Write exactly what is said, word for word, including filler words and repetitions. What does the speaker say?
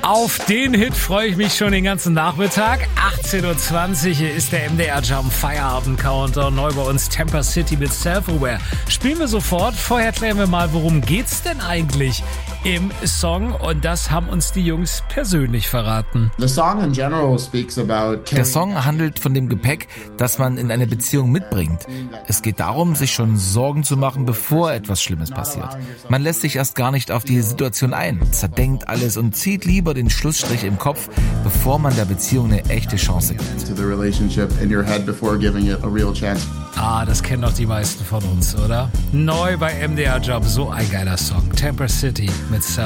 Auf den Hit freue ich mich schon den ganzen Nachmittag. achtzehn Uhr zwanzig, hier ist der M D R Jump Feierabend-Counter. Neu bei uns Temper City mit Self-Aware. Spielen wir sofort. Vorher klären wir mal, worum geht's denn eigentlich im Song? Und das haben uns die Jungs persönlich verraten. The song in general speaks about Der Song handelt von dem Gepäck, das man in eine Beziehung mitbringt. Es geht darum, sich schon Sorgen zu machen, bevor etwas Schlimmes passiert. Man lässt sich erst gar nicht auf die Situation ein, zerdenkt alles und zieht lieber den Schlussstrich im Kopf, bevor man der Beziehung eine echte Chance gibt. to the relationship in your head before giving it a real chance. Ah, das kennen doch die meisten von uns, oder? Neu bei M D R Jump, so ein geiler Song. Temper City mit Self-Aware.